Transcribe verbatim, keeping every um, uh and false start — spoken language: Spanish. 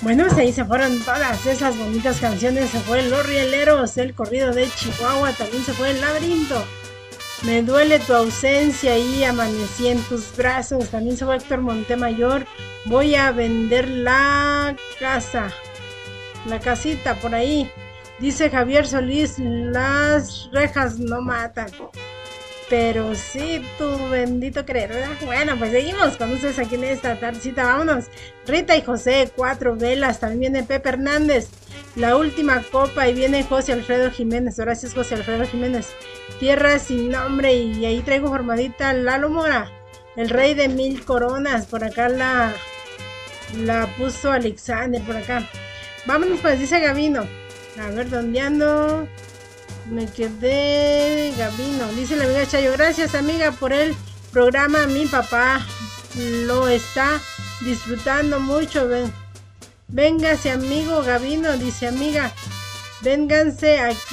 Bueno, pues ahí se fueron todas esas bonitas canciones. Se fue Los Rieleros, el corrido de Chihuahua, también se fue El Laberinto. Me duele tu ausencia y amanecí en tus brazos. También se fue Héctor Montemayor. Voy a vender la casa. La casita por ahí. Dice Javier Solís, las rejas no matan. Pero sí, tu bendito querer, ¿verdad? Bueno, pues seguimos con ustedes aquí en esta tardecita. Vámonos. Rita y José, cuatro velas. También viene Pepe Hernández. La última copa. Y viene José Alfredo Jiménez. Gracias, José Alfredo Jiménez. Tierra sin nombre. Y ahí traigo formadita Lalo Mora. El rey de mil coronas. Por acá la, la puso Alexander. Por acá. Vámonos, pues, dice Gavino. A ver, ¿dónde ando? Me quedé. Gavino, dice la amiga Chayo. Gracias, amiga, por el programa. Mi papá lo está disfrutando mucho. Ven, véngase, amigo Gavino, dice amiga. Vénganse aquí.